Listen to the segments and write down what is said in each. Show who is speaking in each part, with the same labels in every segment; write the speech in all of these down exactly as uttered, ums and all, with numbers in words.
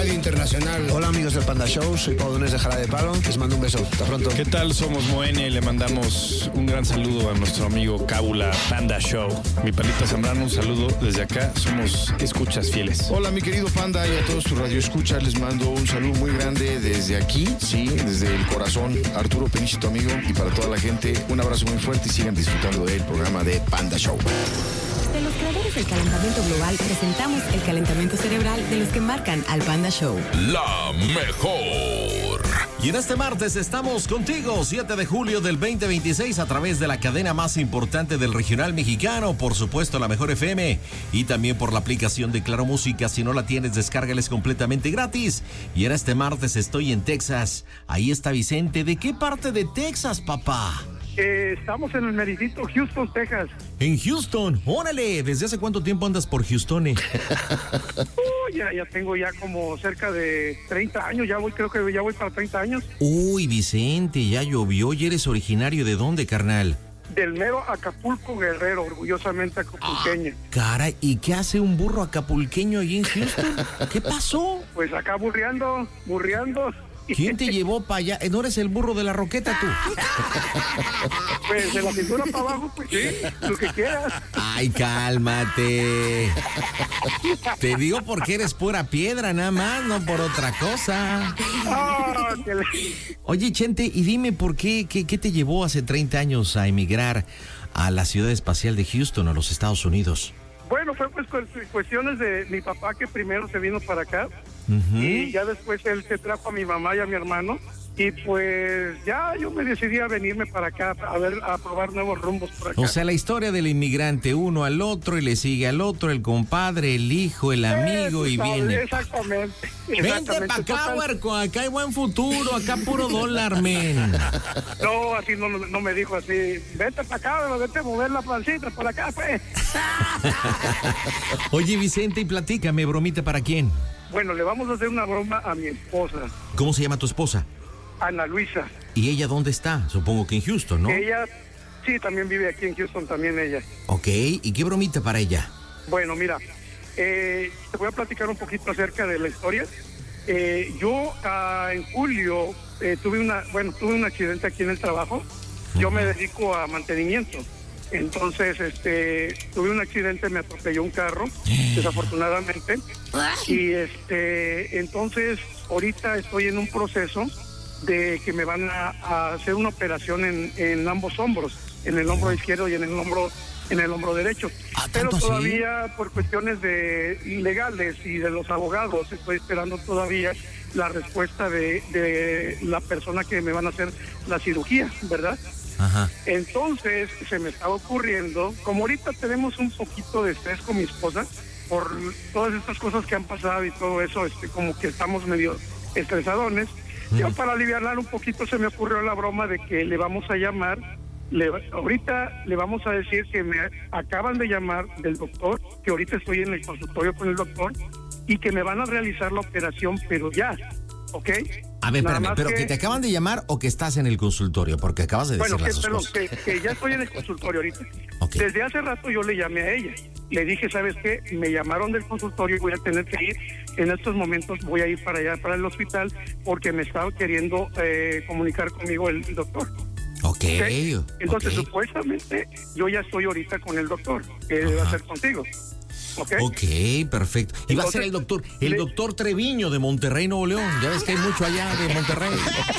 Speaker 1: Radio Internacional.
Speaker 2: Hola amigos del Panda Show, soy Pau Donés de Jara de Palo. Les mando un beso. Hasta pronto.
Speaker 3: ¿Qué tal? Somos Moenia y le mandamos un gran saludo a nuestro amigo Cábula Panda Show. Mi Palita Zambrano, un saludo desde acá. Somos escuchas fieles.
Speaker 4: Hola mi querido Panda y a todos tus radioescuchas les mando un saludo muy grande desde aquí, sí, desde el corazón. Arturo Peniche, tu amigo, y para toda la gente un abrazo muy fuerte y sigan disfrutando del programa de Panda Show.
Speaker 5: De los creadores del calentamiento global, presentamos el calentamiento cerebral de los que marcan al Panda Show.
Speaker 6: La mejor. Y en este martes estamos contigo, siete de julio del veinte veintiséis, a través de la cadena más importante del regional mexicano, por supuesto la Mejor F M, y también por la aplicación de Claro Música. Si no la tienes, descárgales completamente gratis. Y en este martes estoy en Texas. Ahí está Vicente. ¿De qué parte de Texas, papá?
Speaker 7: Eh, estamos en el meritito Houston, Texas.
Speaker 6: En Houston, órale. ¿Desde hace cuánto tiempo andas por Houston? Eh?
Speaker 7: uh, ya, ya tengo ya como cerca de treinta años, ya voy, creo que ya voy para treinta años.
Speaker 6: Uy, Vicente, ya llovió. ¿Y eres originario de dónde, carnal?
Speaker 7: Del mero Acapulco, Guerrero, orgullosamente acapulqueño.
Speaker 6: Ah, caray, ¿y qué hace un burro acapulqueño allí en Houston? ¿Qué pasó?
Speaker 7: Pues acá burreando, burreando.
Speaker 6: ¿Quién te llevó para allá? ¿No eres el burro de la Roqueta tú?
Speaker 7: Pues de la cintura para abajo, pues sí, lo que quieras.
Speaker 6: Ay, cálmate. Te digo porque eres pura piedra, nada más, no por otra cosa.
Speaker 7: Oh, que le...
Speaker 6: Oye, Chente, y dime por qué, qué, qué te llevó hace treinta años a emigrar a la ciudad espacial de Houston, a los Estados Unidos.
Speaker 7: Bueno, fue pues cuestiones de mi papá, que primero se vino para acá.
Speaker 6: Uh-huh.
Speaker 7: Y ya después él se trajo a mi mamá y a mi hermano, y pues ya yo me decidí a venirme para acá a ver, a probar nuevos rumbos por acá.
Speaker 6: O sea, la historia del inmigrante, uno al otro y le sigue al otro, el compadre, el hijo, el amigo, y viene.
Speaker 7: Exactamente.
Speaker 6: Vente para acá, huerco, acá hay buen futuro, acá puro dólar, men.
Speaker 7: No, así no, no me dijo así, vente para acá, vete a mover la pancita por acá, pues.
Speaker 6: Oye, Vicente, y platícame, bromita, ¿para quién?
Speaker 7: Bueno, le vamos a hacer una broma a mi esposa.
Speaker 6: ¿Cómo se llama tu esposa?
Speaker 7: Ana Luisa.
Speaker 6: ¿Y ella dónde está? Supongo que en Houston, ¿no?
Speaker 7: Ella, sí, también vive aquí en Houston, también ella.
Speaker 6: Ok, ¿y qué bromita para ella?
Speaker 7: Bueno, mira, eh, te voy a platicar un poquito acerca de la historia. Eh, yo ah, en julio eh, tuve una, bueno, tuve un accidente aquí en el trabajo. Yo me dedico a mantenimiento. Entonces, este, tuve un accidente, me atropelló un carro, desafortunadamente. Y este, entonces, ahorita estoy en un proceso de que me van a, a hacer una operación en, en ambos hombros, en el hombro izquierdo y en el hombro, en el hombro derecho.
Speaker 6: Ah,
Speaker 7: pero
Speaker 6: ¿tanto
Speaker 7: todavía
Speaker 6: así?
Speaker 7: Por cuestiones de legales y de los abogados, estoy esperando todavía la respuesta de, de la persona que me van a hacer la cirugía, ¿verdad?
Speaker 6: Ajá.
Speaker 7: Entonces se me estaba ocurriendo, como ahorita tenemos un poquito de estrés con mi esposa por todas estas cosas que han pasado y todo eso, este, como que estamos medio estresadones. Uh-huh. Yo, para aliviarla un poquito, se me ocurrió la broma de que le vamos a llamar, le, ahorita le vamos a decir que me acaban de llamar del doctor, que ahorita estoy en el consultorio con el doctor y que me van a realizar la operación, pero ya, ¿ok?
Speaker 6: A ver, espérame, ¿pero que... que te acaban de llamar o que estás en el consultorio? Porque acabas de decir
Speaker 7: bueno,
Speaker 6: las
Speaker 7: que,
Speaker 6: dos
Speaker 7: perdón,
Speaker 6: cosas.
Speaker 7: Que, que ya estoy en el consultorio ahorita.
Speaker 6: Okay.
Speaker 7: Desde hace rato yo le llamé a ella. Le dije, ¿sabes qué? Me llamaron del consultorio y voy a tener que ir. En estos momentos voy a ir para allá, para el hospital, porque me estaba queriendo eh, comunicar conmigo el, el doctor.
Speaker 6: Okay.
Speaker 7: ¿Okay? Entonces,
Speaker 6: okay.
Speaker 7: supuestamente, yo ya estoy ahorita con el doctor, que Ajá. va a ser contigo. ¿Okay?
Speaker 6: ok, perfecto. Y Entonces, va a ser el doctor, el le... doctor Treviño de Monterrey, Nuevo León. Ya ves que hay mucho allá de Monterrey.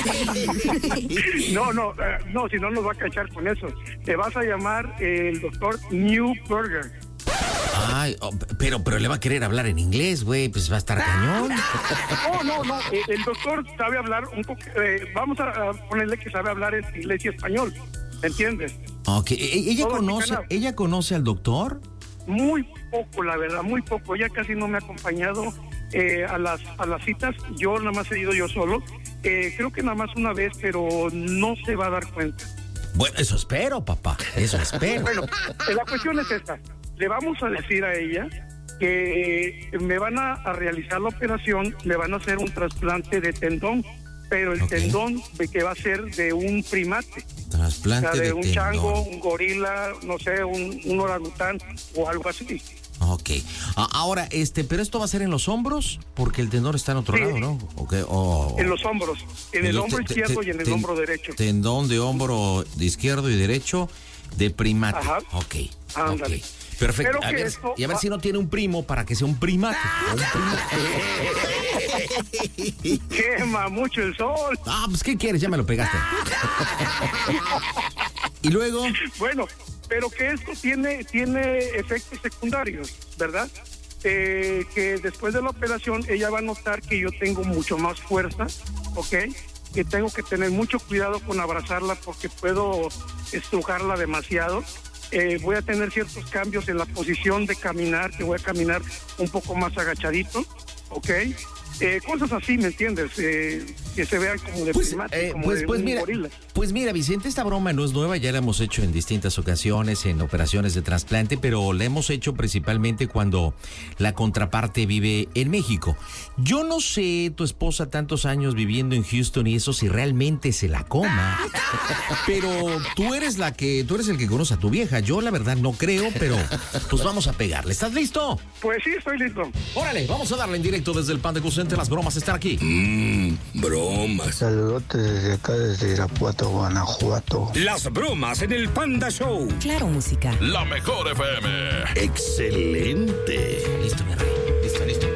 Speaker 7: No, no, uh, no, si no nos va a cachar con eso. Te vas a llamar eh, el doctor Newberger.
Speaker 6: Ay, oh, pero, pero le va a querer hablar en inglés, güey, pues va a estar cañón.
Speaker 7: No, no, no, eh, el doctor sabe hablar un poco, eh, vamos a, a ponerle que sabe hablar en inglés y español, ¿me entiendes?
Speaker 6: Ok, ¿ella Todo conoce, ella conoce al doctor?
Speaker 7: Muy poco, la verdad, muy poco. Ella casi no me ha acompañado eh, a las a las citas. Yo nada más he ido yo solo. Eh, creo que nada más una vez, pero no se va a dar cuenta.
Speaker 6: Bueno, eso espero, papá. Eso espero.
Speaker 7: Bueno, la cuestión es esta. Le vamos a decir a ella que me van a, a realizar la operación, le van a hacer un trasplante de tendón, pero el okay. tendón de que va a ser de un primate.
Speaker 6: Trasplante
Speaker 7: o sea, de,
Speaker 6: de
Speaker 7: un
Speaker 6: tendón.
Speaker 7: chango, un gorila, no sé, un, un orangután o algo así.
Speaker 6: Ok, Ok. Ah, ahora, este, pero esto va a ser en los hombros, porque el tendón está en otro
Speaker 7: Sí.
Speaker 6: lado, ¿no? Okay. Oh,
Speaker 7: En los hombros, en el
Speaker 6: los
Speaker 7: hombro
Speaker 6: te- te-
Speaker 7: izquierdo
Speaker 6: te-
Speaker 7: y en el
Speaker 6: ten-
Speaker 7: hombro derecho.
Speaker 6: Tendón de hombro de izquierdo y derecho de primate.
Speaker 7: Ajá.
Speaker 6: Ok.
Speaker 7: Ándale.
Speaker 6: Ok. Perfecto.
Speaker 7: Pero
Speaker 6: A
Speaker 7: que
Speaker 6: ver,
Speaker 7: esto
Speaker 6: y a ver
Speaker 7: va-
Speaker 6: si no tiene un primo para que sea un primate. Un primate.
Speaker 7: Quema mucho el sol.
Speaker 6: Ah, pues ¿qué quieres? Ya me lo pegaste. Y luego,
Speaker 7: Bueno, pero que esto tiene, tiene efectos secundarios, ¿verdad? Eh, que después de la operación ella va a notar que yo tengo mucho más fuerza, ¿ok? Que tengo que tener mucho cuidado con abrazarla porque puedo estrujarla demasiado. Eh, voy a tener ciertos cambios en la posición de caminar, que voy a caminar un poco más agachadito, ¿ok? Eh, cosas así, ¿me entiendes? Eh, que se vean como de
Speaker 6: pues,
Speaker 7: primate,
Speaker 6: eh,
Speaker 7: como
Speaker 6: pues,
Speaker 7: de
Speaker 6: pues
Speaker 7: un
Speaker 6: mira,
Speaker 7: gorila.
Speaker 6: pues mira, Vicente, esta broma no es nueva, ya la hemos hecho en distintas ocasiones, en operaciones de trasplante, pero la hemos hecho principalmente cuando la contraparte vive en México. Yo no sé, tu esposa tantos años viviendo en Houston y eso, si realmente se la coma, pero tú eres la que, tú eres el que conoce a tu vieja. Yo la verdad no creo, pero pues vamos a pegarle. ¿Estás listo?
Speaker 7: Pues sí, estoy listo.
Speaker 6: Órale, vamos a darle en directo desde el Panda Cusente. Las bromas están aquí.
Speaker 1: Bromas.
Speaker 8: Saludotes desde acá, desde Irapuato, Guanajuato.
Speaker 1: Las bromas en el Panda Show.
Speaker 5: Claro, música.
Speaker 9: La mejor F M.
Speaker 1: Excelente.
Speaker 6: Listo, mi rey. Listo, listo.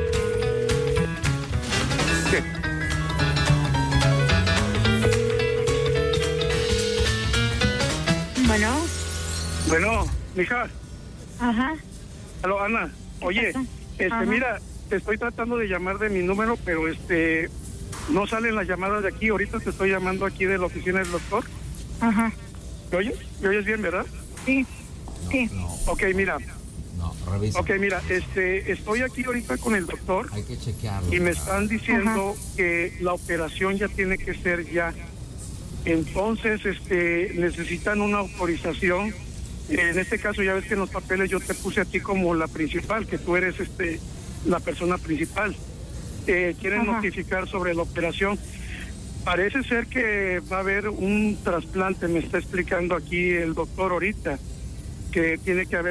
Speaker 10: Bueno,
Speaker 7: Bueno, mija,
Speaker 10: ajá.
Speaker 7: aló, Ana, oye, este,
Speaker 10: Ajá.
Speaker 7: mira, te estoy tratando de llamar de mi número, pero este, no salen las llamadas de aquí. Ahorita te estoy llamando aquí de la oficina del doctor.
Speaker 10: Ajá.
Speaker 7: ¿Me oyes? ¿Me oyes bien, verdad?
Speaker 10: Sí. Sí.
Speaker 7: Ok, mira,
Speaker 6: No, revisa.
Speaker 7: ok, mira, este, estoy aquí ahorita con el doctor
Speaker 6: Hay que chequearlo.
Speaker 7: y me están diciendo que la operación ya tiene que ser ya. Entonces, este, necesitan una autorización. En este caso, ya ves que en los papeles yo te puse a ti como la principal, que tú eres, este, la persona principal. Eh, quieren
Speaker 10: Ajá.
Speaker 7: notificar sobre la operación. Parece ser que va a haber un trasplante, me está explicando aquí el doctor ahorita, que tiene que haber